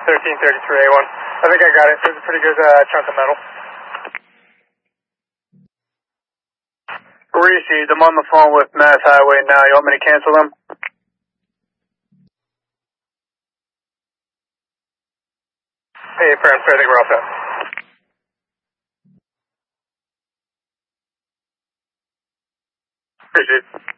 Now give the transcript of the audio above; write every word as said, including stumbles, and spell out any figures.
thirteen thirty-three A one. I think I got it. There's a pretty good uh, chunk of metal. Received. I'm on the phone with Mass Highway now. You want me to cancel them? Hey, friends, I think we're all set. Appreciate it.